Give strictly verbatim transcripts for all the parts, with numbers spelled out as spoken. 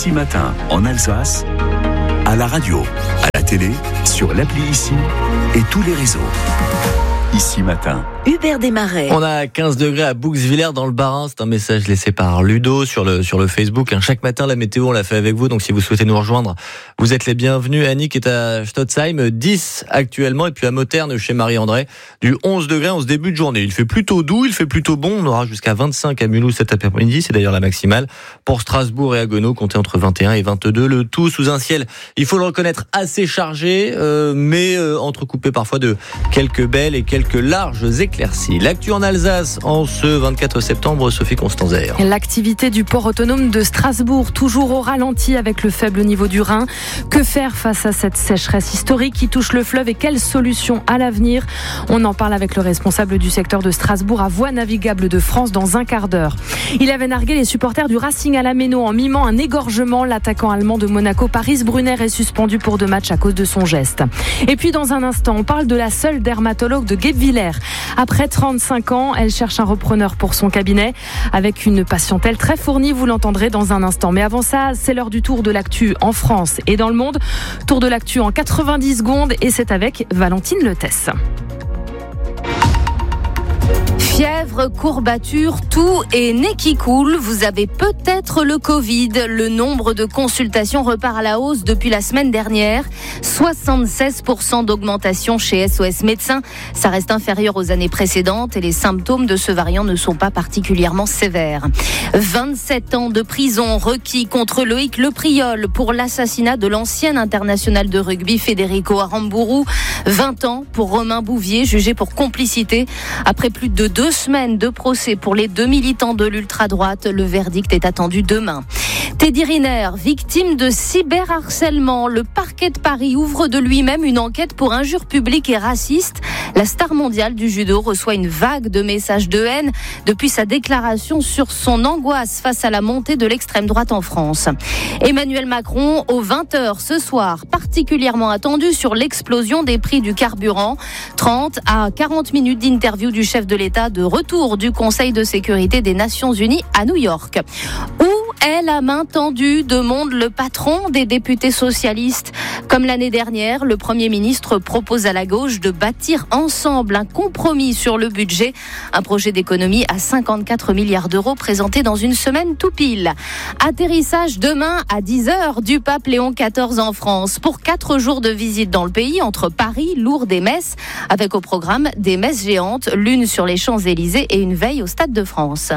Ici Matin, en Alsace, à la radio, à la télé, sur l'appli Ici et tous les réseaux. Ici Matin. Hubert Desmarais. On a quinze degrés à Bouxwiller dans le Bas-Rhin. C'est un message laissé par Ludo sur le, sur le Facebook. Chaque matin, la météo, on l'a fait avec vous. Donc, si vous souhaitez nous rejoindre, vous êtes les bienvenus. Annick est à Stotzheim, dix actuellement. Et puis à Moterne, chez Marie-André, du onze degrés en ce début de journée. Il fait plutôt doux, il fait plutôt bon. On aura jusqu'à vingt-cinq à Mulhouse cet après-midi. C'est d'ailleurs la maximale. Pour Strasbourg et Haguenau, comptez entre vingt et un et vingt-deux. Le tout sous un ciel, il faut le reconnaître, assez chargé, euh, mais euh, entrecoupé parfois de quelques belles et quelques larges éclaircies. L'actu en Alsace en ce vingt-quatre septembre, Sophie Constanzer. L'activité du port autonome de Strasbourg, toujours au ralenti avec le faible niveau du Rhin. Que faire face à cette sécheresse historique qui touche le fleuve et quelles solutions à l'avenir? On en parle avec le responsable du secteur de Strasbourg à Voies navigables de France dans un quart d'heure. Il avait nargué les supporters du Racing à la Méno en mimant un égorgement. L'attaquant allemand de Monaco, Paris Brunner, est suspendu pour deux matchs à cause de son geste. Et puis dans un instant, on parle de la seule dermatologue de Guebwiller. Après trente-cinq ans, elle cherche un repreneur pour son cabinet avec une patientèle très fournie, vous l'entendrez dans un instant. Mais avant ça, c'est l'heure du tour de l'actu en France et dans le monde. Tour de l'actu en quatre-vingt-dix secondes et c'est avec Valentine Letesse. Fièvre, courbature, toux et nez qui coule, vous avez peut-être le Covid. Le nombre de consultations repart à la hausse depuis la semaine dernière. soixante-seize pour cent d'augmentation chez S O S Médecins. Ça reste inférieur aux années précédentes et les symptômes de ce variant ne sont pas particulièrement sévères. vingt-sept ans de prison requis contre Loïc Lepriol pour l'assassinat de l'ancien international de rugby Federico Aramburu. vingt ans pour Romain Bouvier, jugé pour complicité. Après plus de deux semaines de procès pour les deux militants de l'ultra-droite, le verdict est attendu demain. Teddy Riner, victime de cyberharcèlement. Le parquet de Paris ouvre de lui-même une enquête pour injures publiques et racistes. La star mondiale du judo reçoit une vague de messages de haine depuis sa déclaration sur son angoisse face à la montée de l'extrême droite en France. Emmanuel Macron, aux vingt heures ce soir, particulièrement attendu sur l'explosion des prix du carburant. trente à quarante minutes d'interview du chef de l'État de retour du Conseil de sécurité des Nations Unies à New York. Où est la main tendue, demande le patron des députés socialistes. Comme l'année dernière, le Premier ministre propose à la gauche de bâtir ensemble un compromis sur le budget. Un projet d'économie à cinquante-quatre milliards d'euros présenté dans une semaine tout pile. Atterrissage demain à dix heures du pape Léon quatorze en France pour quatre jours de visite dans le pays entre Paris, Lourdes et Metz, avec au programme des messes géantes, l'une sur les Champs-Élysées et une veille au Stade de France.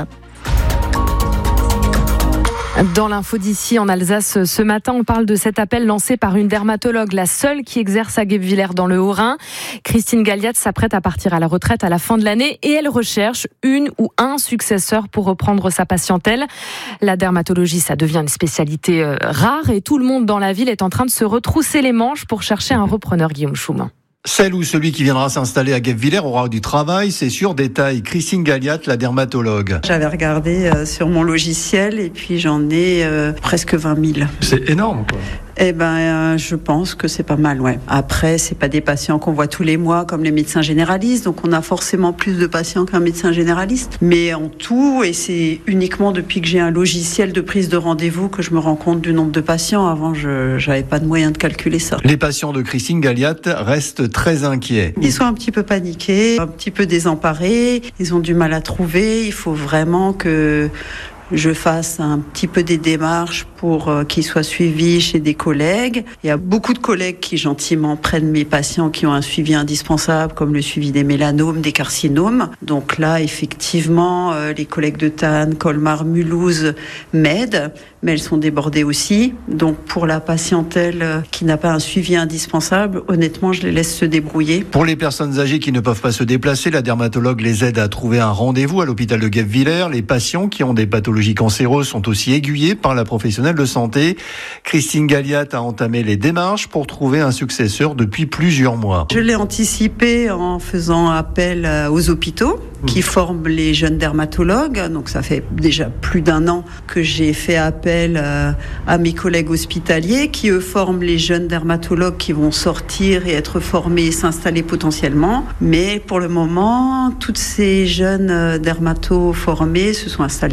Dans l'info d'ici en Alsace, ce matin, on parle de cet appel lancé par une dermatologue, la seule qui exerce à Guebwiller dans le Haut-Rhin. Christine Galliat s'apprête à partir à la retraite à la fin de l'année et elle recherche une ou un successeur pour reprendre sa patientèle. La dermatologie, ça devient une spécialité rare et tout le monde dans la ville est en train de se retrousser les manches pour chercher un repreneur, Guillaume Schum. Celle ou celui qui viendra s'installer à Guebwiller aura du travail, c'est sûr, détaille Christine Galliat, la dermatologue. J'avais regardé euh, sur mon logiciel et puis j'en ai euh, presque vingt mille. C'est énorme, quoi. Eh ben, euh, je pense que c'est pas mal, ouais. Après, c'est pas des patients qu'on voit tous les mois comme les médecins généralistes, donc on a forcément plus de patients qu'un médecin généraliste. Mais en tout, et c'est uniquement depuis que j'ai un logiciel de prise de rendez-vous que je me rends compte du nombre de patients. Avant, je j'avais pas de moyen de calculer ça. Les patients de Christine Galliat restent très inquiets. Ils sont un petit peu paniqués, un petit peu désemparés, ils ont du mal à trouver. Il faut vraiment que je fasse un petit peu des démarches pour euh, qu'ils soient suivis chez des collègues. Il y a beaucoup de collègues qui gentiment prennent mes patients qui ont un suivi indispensable, comme le suivi des mélanomes, des carcinomes. Donc là, effectivement, euh, les collègues de Tannes, Colmar, Mulhouse m'aident, mais elles sont débordées aussi. Donc pour la patientèle euh, qui n'a pas un suivi indispensable, honnêtement, je les laisse se débrouiller. Pour les personnes âgées qui ne peuvent pas se déplacer, la dermatologue les aide à trouver un rendez-vous à l'hôpital de Guebwiller. Les patients qui ont des pathologies cancéreuses sont aussi aiguillés par la professionnelle de santé. Christine Galliat a entamé les démarches pour trouver un successeur depuis plusieurs mois. Je l'ai anticipé en faisant appel aux hôpitaux qui forment les jeunes dermatologues. Donc ça fait déjà plus d'un an que j'ai fait appel à mes collègues hospitaliers qui eux forment les jeunes dermatologues qui vont sortir et être formés et s'installer potentiellement. Mais pour le moment, toutes ces jeunes dermatos formés se sont installés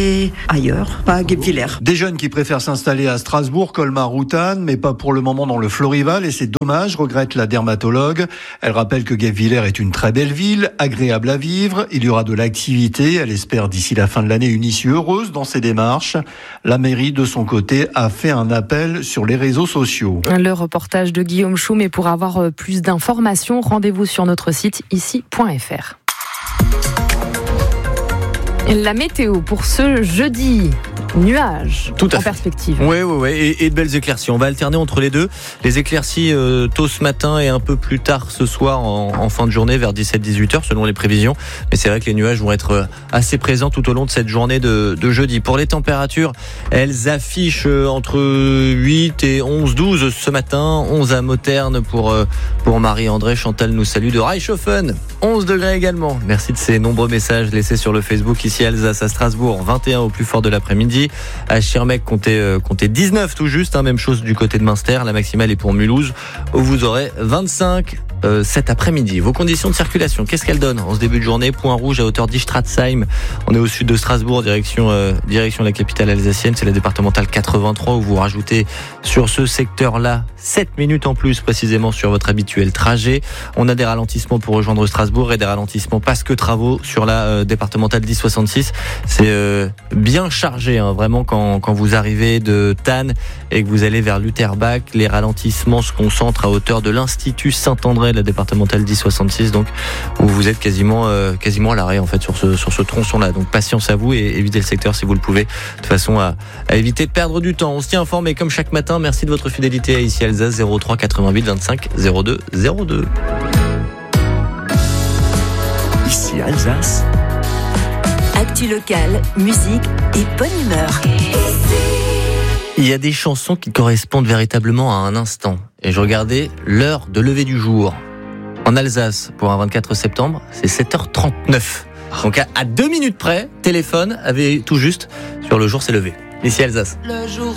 s'installer ailleurs, pas à Guebwiller. Des jeunes qui préfèrent s'installer à Strasbourg, Colmar ou Thann, mais pas pour le moment dans le Florival, et c'est dommage, regrette la dermatologue. Elle rappelle que Guebwiller est une très belle ville, agréable à vivre, il y aura de l'activité, elle espère d'ici la fin de l'année une issue heureuse dans ses démarches. La mairie, de son côté, a fait un appel sur les réseaux sociaux. Le reportage de Guillaume Choum, et pour avoir plus d'informations, rendez-vous sur notre site ici point f r. La météo pour ce jeudi. Nuages Tout à en fait. perspective. Oui, oui, oui, et, et de belles éclaircies. On va alterner entre les deux. Les éclaircies euh, tôt ce matin et un peu plus tard ce soir en, en fin de journée vers dix-sept à dix-huit heures selon les prévisions. Mais c'est vrai que les nuages vont être assez présents tout au long de cette journée de, de jeudi. Pour les températures, elles affichent entre huit et onze, douze ce matin. onze à Moterne pour, pour Marie-André. Chantal nous salue de Reichshofen. onze degrés également. Merci de ces nombreux messages laissés sur le Facebook. Ici à Alsace, à Strasbourg, vingt et un au plus fort de l'après-midi. À Schirmeck, comptez, euh, comptez dix-neuf tout juste, hein, même chose du côté de Münster. La maximale est pour Mulhouse, où vous aurez vingt-cinq euh, cet après-midi. Vos conditions de circulation, qu'est-ce qu'elles donnent en ce début de journée? Point rouge à hauteur d'Istratzheim. On est au sud de Strasbourg, direction, euh, direction la capitale alsacienne. C'est la départementale quatre-vingt-trois, où vous rajoutez sur ce secteur-là sept minutes en plus précisément sur votre habituel trajet. On a des ralentissements pour rejoindre Strasbourg et des ralentissements parce que travaux sur la euh, départementale dix soixante-six. C'est euh, bien chargé, hein, vraiment, quand, quand vous arrivez de Thann et que vous allez vers Lutherbach. Les ralentissements se concentrent à hauteur de l'Institut Saint-André de la départementale dix soixante-six, donc où vous êtes quasiment, euh, quasiment à l'arrêt en fait sur ce, sur ce tronçon-là. Donc patience à vous et évitez le secteur si vous le pouvez, de façon à, à éviter de perdre du temps. On se tient informé comme chaque matin. Merci de votre fidélité à Ici Alsace. Zéro trois quatre-vingt-huit vingt-cinq zéro deux zéro deux. Ici Alsace. Actu locale, musique et bonne humeur. Il y a des chansons qui correspondent véritablement à un instant. Et je regardais l'heure de lever du jour. En Alsace, pour un vingt-quatre septembre, c'est sept heures trente-neuf. Donc à, à deux minutes près, téléphone avait tout juste sur le jour s'est levé. Ici Alsace. Le jour